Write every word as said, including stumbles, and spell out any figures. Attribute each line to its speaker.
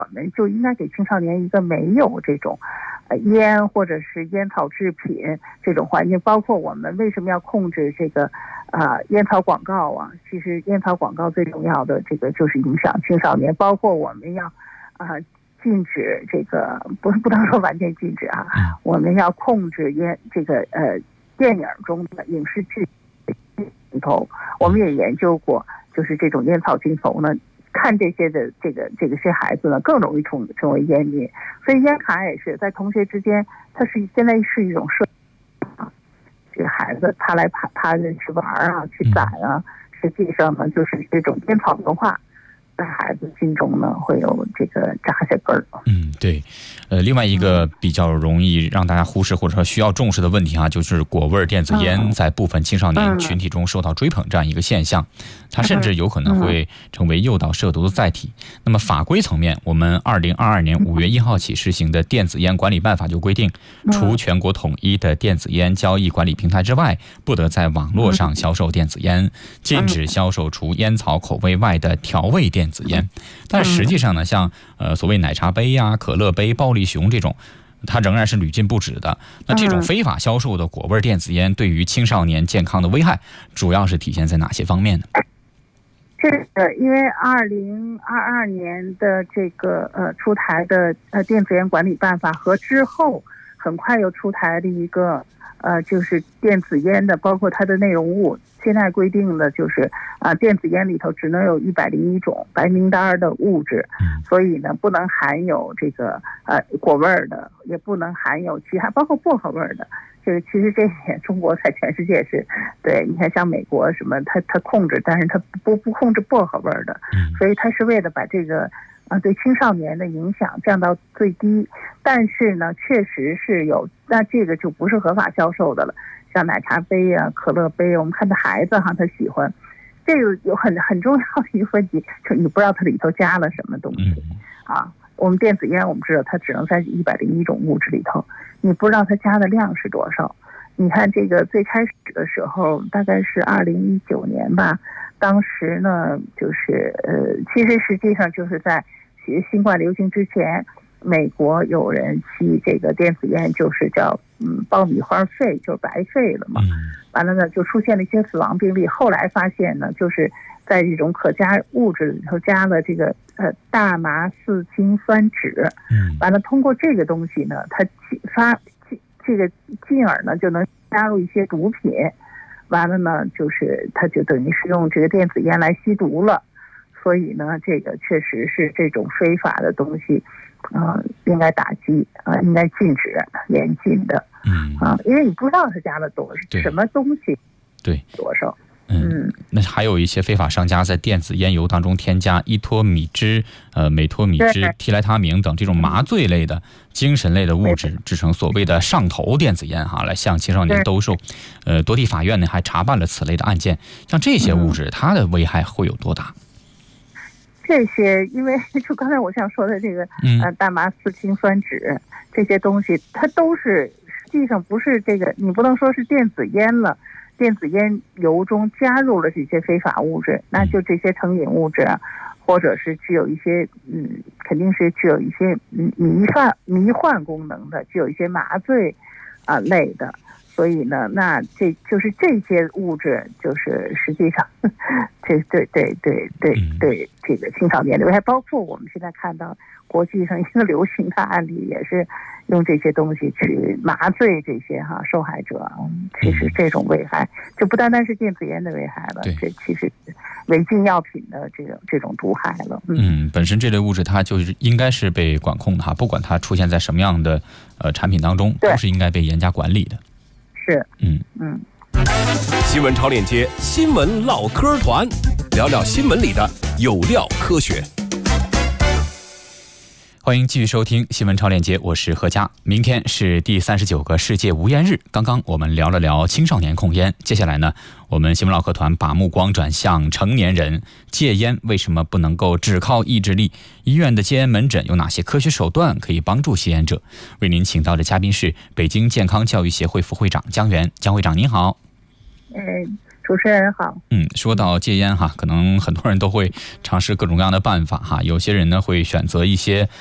Speaker 1: 我们就应该给青少年一个没有这种呃烟或者是烟草制品这种环境，包括我们为什么要控制这个啊、呃、烟草广告啊？其实烟草广告最重要的这个就是影响青少年，包括我们要啊、呃、禁止这个，不不能说完全禁止啊，我们要控制烟这个呃电影中的影视剧镜头，我们也研究过，就是这种烟草镜头呢。看这些的这个这个些孩子呢，更容易成成为烟民，所以烟卡也是在同学之间，它是现在是一种社啊，这个孩子他来他他去玩啊，去攒啊，实际上呢就是这种烟草文化。在孩子心中呢，会有这个扎下根儿。
Speaker 2: 嗯，对，呃，另外一个比较容易让大家忽视或者说需要重视的问题啊，就是果味电子烟在部分青少年群体中受到追捧这样一个现象，它甚至有可能会成为诱导涉毒的载体。那么法规层面，我们二零二二年五月一号起施行的《电子烟管理办法》就规定，除全国统一的电子烟交易管理平台之外，不得在网络上销售电子烟，禁止销售除烟草口味外的调味电子烟。但实际上呢，像呃所谓奶茶杯呀、可乐杯、暴力熊这种，它仍然是屡禁不止的。那这种非法销售的果味电子烟对于青少年健康的危害，主要是体现在哪些方面呢？
Speaker 1: 这个因为二零二二年的这个呃出台的呃电子烟管理办法和之后很快又出台的一个呃就是电子烟的，包括它的内容物，现在规定的就是啊、呃、电子烟里头只能有一百零一种白名单的物质，所以呢不能含有这个呃果味的，也不能含有其他包括薄荷味的。这个其实这一点中国在全世界是对，你看像美国什么，它它控制，但是它不不控制薄荷味的，所以它是为了把这个啊对青少年的影响降到最低。但是呢，确实是有，那这个就不是合法销售的了，像奶茶杯啊、可乐杯，我们看到孩子哈，他喜欢，这个有很很重要的一个问题，就你不知道它里头加了什么东西啊。我们电子烟我们知道它只能在一百零一种物质里头，你不知道它加的量是多少。你看这个最开始的时候，大概是二零一九年吧，当时呢就是呃，其实实际上就是在新冠流行之前，美国有人吸这个电子烟，就是叫嗯爆米花肺，就是白肺了嘛。完了呢，就出现了一些死亡病例。后来发现呢，就是在这种可加物质里头加了这个呃大麻四氢酸酯。嗯，完了通过这个东西呢，它发这个进而呢就能加入一些毒品。完了呢，就是它就等于是用这个电子烟来吸毒了。所以呢，这个确实是这种非法的东西，啊、呃，应该打击啊、呃，应该禁止严禁的。嗯啊，因为你不知道它加了多什么东西，
Speaker 2: 对
Speaker 1: 多少。
Speaker 2: 嗯，那还有一些非法商家在电子烟油当中添加依托米脂、呃美托米脂、替来他明等这种麻醉类的、精神类的物质，制成所谓的上头电子烟哈，来向青少年兜售。呃，多地法院呢还查办了此类的案件。像这些物质，它的危害会有多大？
Speaker 1: 这些，因为就刚才我想说的这个，呃，大麻四氢酸酯这些东西，它都是实际上不是这个，你不能说是电子烟了。电子烟油中加入了这些非法物质，那就这些成瘾物质啊，或者是具有一些嗯，肯定是具有一些迷幻迷幻功能的，具有一些麻醉啊、呃、类的。所以呢，那这就是这些物质，就是实际上，这对对对对对这个青少年的危害，包括我们现在看到国际上一个流行的案例，也是用这些东西去麻醉这些哈受害者。其实这种危害就不单单是电子烟的危害了，这其实是违禁药品的这种这种毒害了。
Speaker 2: 嗯，本身这类物质它就是应该是被管控的哈，不管它出现在什么样的呃产品当中，都是应该被严加管理的。
Speaker 1: 是，
Speaker 2: 嗯
Speaker 1: 嗯。
Speaker 3: 新闻超链接，新闻唠嗑团，聊聊新闻里的有料科学。
Speaker 2: 欢迎继续收听新闻超链接，我是何佳。明天是第三十九个世界无烟日，刚刚我们聊了聊青少年控烟，接下来呢，我们新闻唠嗑团把目光转向成年人，戒烟为什么不能够只靠意志力？医院的戒烟门诊有哪些科学手段可以帮助吸烟者？为您请到的嘉宾是北京健康教育协会副会长姜源，姜会长您好。
Speaker 1: 呃，主主持人好。
Speaker 2: 嗯，说到戒烟哈，可能很多人都会尝试各种各样的办法哈。有些人呢会选择一些